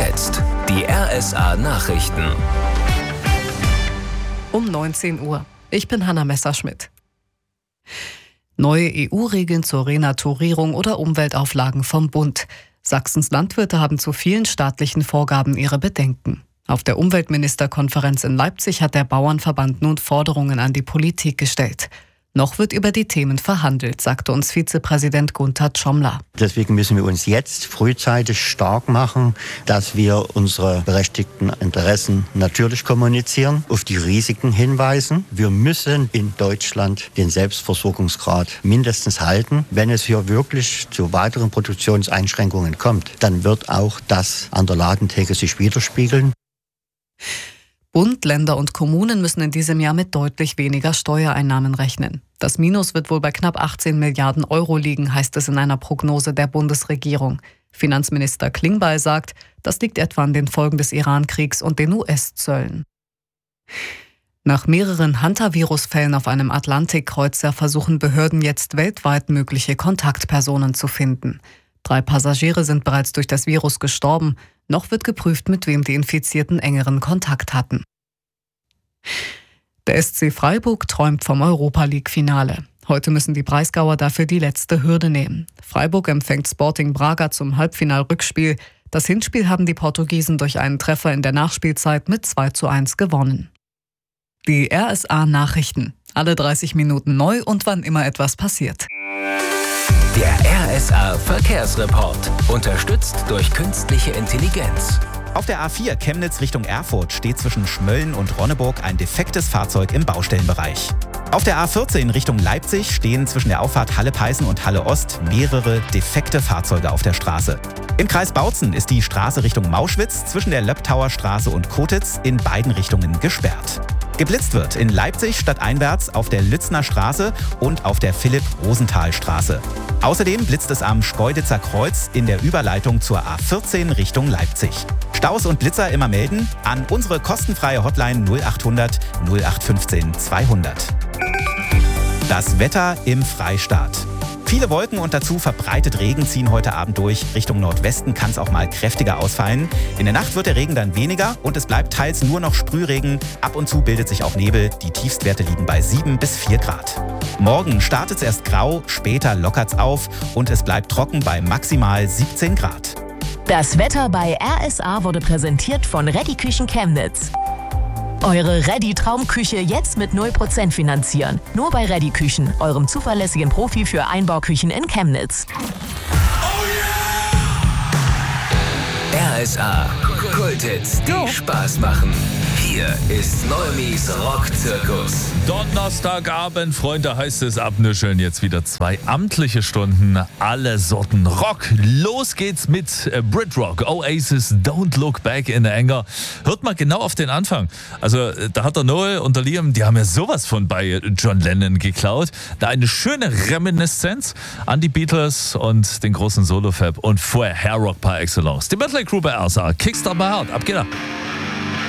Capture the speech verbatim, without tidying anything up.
jetzt die R S A-Nachrichten. Um neunzehn Uhr. Ich bin Hanna Messerschmidt. Neue E U-Regeln zur Renaturierung oder Umweltauflagen vom Bund. Sachsens Landwirte haben zu vielen staatlichen Vorgaben ihre Bedenken. Auf der Umweltministerkonferenz in Leipzig hat der Bauernverband nun Forderungen an die Politik gestellt. Noch wird über die Themen verhandelt, sagte uns Vizepräsident Gunther Tschomler. Deswegen müssen wir uns jetzt frühzeitig stark machen, dass wir unsere berechtigten Interessen natürlich kommunizieren, auf die Risiken hinweisen. Wir müssen in Deutschland den Selbstversorgungsgrad mindestens halten. Wenn es hier wirklich zu weiteren Produktionseinschränkungen kommt, dann wird auch das an der Ladentheke sich widerspiegeln. Bund, Länder und Kommunen müssen in diesem Jahr mit deutlich weniger Steuereinnahmen rechnen. Das Minus wird wohl bei knapp achtzehn Milliarden Euro liegen, heißt es in einer Prognose der Bundesregierung. Finanzminister Klingbeil sagt, das liegt etwa an den Folgen des Iran-Kriegs und den U S-Zöllen. Nach mehreren Hantavirus-Fällen auf einem Atlantikkreuzer versuchen Behörden jetzt weltweit mögliche Kontaktpersonen zu finden. Drei Passagiere sind bereits durch das Virus gestorben. Noch wird geprüft, mit wem die Infizierten engeren Kontakt hatten. Der S C Freiburg träumt vom Europa-League-Finale. Heute müssen die Breisgauer dafür die letzte Hürde nehmen. Freiburg empfängt Sporting Braga zum Halbfinal-Rückspiel. Das Hinspiel haben die Portugiesen durch einen Treffer in der Nachspielzeit mit zwei zu eins gewonnen. Die R S A-Nachrichten. Alle dreißig Minuten neu und wann immer etwas passiert. Der R S A-Verkehrsreport. Unterstützt durch künstliche Intelligenz. Auf der A vier Chemnitz Richtung Erfurt steht zwischen Schmölln und Ronneburg ein defektes Fahrzeug im Baustellenbereich. Auf der A vierzehn Richtung Leipzig stehen zwischen der Auffahrt Halle-Peißen und Halle-Ost mehrere defekte Fahrzeuge auf der Straße. Im Kreis Bautzen ist die Straße Richtung Mauschwitz zwischen der Löbtauer Straße und Kotitz in beiden Richtungen gesperrt. Geblitzt wird in Leipzig stadteinwärts auf der Lützner Straße und auf der Philipp-Rosenthal-Straße. Außerdem blitzt es am Schkeuditzer Kreuz in der Überleitung zur A vierzehn Richtung Leipzig. Staus und Blitzer immer melden an unsere kostenfreie Hotline null achthundert null acht fünfzehn zweihundert. Das Wetter im Freistaat. Viele Wolken und dazu verbreitet Regen ziehen heute Abend durch. Richtung Nordwesten kann es auch mal kräftiger ausfallen. In der Nacht wird der Regen dann weniger und es bleibt teils nur noch Sprühregen. Ab und zu bildet sich auch Nebel. Die Tiefstwerte liegen bei sieben bis vier Grad. Morgen startet es erst grau, später lockert es auf und es bleibt trocken bei maximal siebzehn Grad. Das Wetter bei R S A wurde präsentiert von Reddy Küchen Chemnitz. Eure Reddy Traumküche jetzt mit null Prozent finanzieren. Nur bei Reddy Küchen, eurem zuverlässigen Profi für Einbauküchen in Chemnitz. Oh yeah! R S A Kulthits, die Spaß machen. Hier ist Neumis Rockzirkus. Donnerstagabend, Freunde, heißt es abnischeln. Jetzt wieder zwei amtliche Stunden, alle Sorten Rock. Los geht's mit Britrock, Oasis, Don't Look Back in Anger. Hört mal genau auf den Anfang. Also da hat der Noel und der Liam, die haben ja sowas von bei John Lennon geklaut. Da eine schöne Reminiszenz an die Beatles und den großen Solo-Fab und vorher Hair Rock par excellence. Die Mötley Crüe bei R S A, Kickstart My Heart, ab geht er.